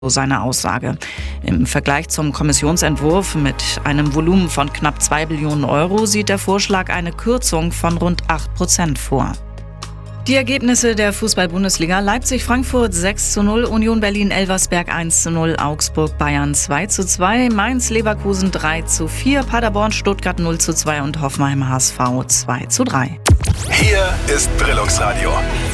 so seine Aussage. Im Vergleich zum Kommissionsentwurf mit einem Volumen von knapp 2 Billionen Euro sieht der Vorschlag eine Kürzung von rund 8% vor. Die Ergebnisse der Fußball-Bundesliga: Leipzig-Frankfurt 6:0, Union Berlin-Elversberg 1:0, Augsburg-Bayern 2:2, Mainz-Leverkusen 3:4, Paderborn-Stuttgart 0:2 und Hoffenheim-HSV 2:3. Hier ist Brilungs Radio.